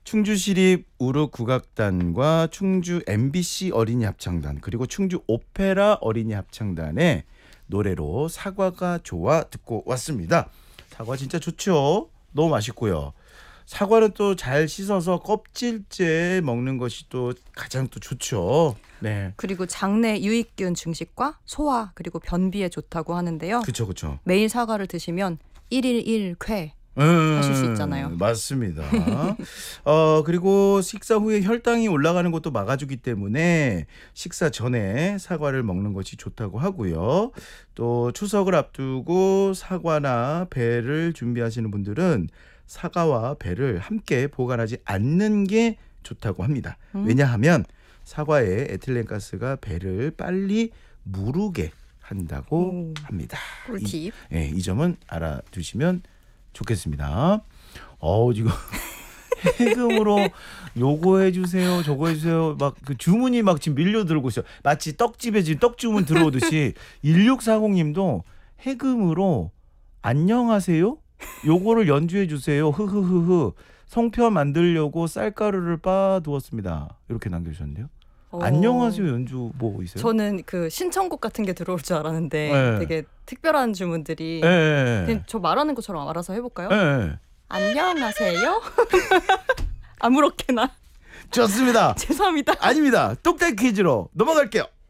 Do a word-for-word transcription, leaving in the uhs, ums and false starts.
충주시립 우르국악단과 충주 엠비씨 어린이 합창단 그리고 충주 오페라 어린이 합창단의 노래로 사과가 좋아 듣고 왔습니다. 사과 진짜 좋죠. 너무 맛있고요. 사과는 또 잘 씻어서 껍질째 먹는 것이 또 가장 또 좋죠. 네. 그리고 장내 유익균 증식과 소화 그리고 변비에 좋다고 하는데요. 그렇죠, 그렇죠. 매일 사과를 드시면 일일 일 쾌 음, 하실 수 있잖아요. 맞습니다. 어 그리고 식사 후에 혈당이 올라가는 것도 막아주기 때문에 식사 전에 사과를 먹는 것이 좋다고 하고요. 또 추석을 앞두고 사과나 배를 준비하시는 분들은 사과와 배를 함께 보관하지 않는 게 좋다고 합니다. 음. 왜냐하면 사과의 에틸렌가스가 배를 빨리 무르게 한다고 오, 합니다. 꿀팁. 이, 예, 이 점은 알아두시면 좋겠습니다. 어 지금 해금으로 요거 해주세요, 저거 해주세요. 막 그 주문이 막 지금 밀려들고 있어요. 마치 떡집에 지금 떡 주문 들어오듯이 일육사공님도 해금으로 안녕하세요. 요거를 연주해 주세요. 흐흐흐흐. 송편 만들려고 쌀가루를 빻아두었습니다. 이렇게 남겨주셨는데요. 어, 안녕하세요 연주 뭐 있어요? 저는 그 신청곡 같은 게 들어올 줄 알았는데 네. 되게 특별한 주문들이. 예, 예, 그냥 저 말하는 것처럼 알아서 해볼까요? 예. 예. 안녕하세요. 아무렇게나. 좋습니다. 죄송합니다. 아닙니다. 똑딱 퀴즈로 넘어갈게요.